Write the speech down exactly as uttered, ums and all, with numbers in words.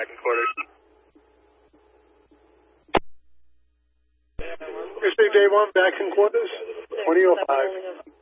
Second quarters. You say day one, back in quarters? twenty oh five.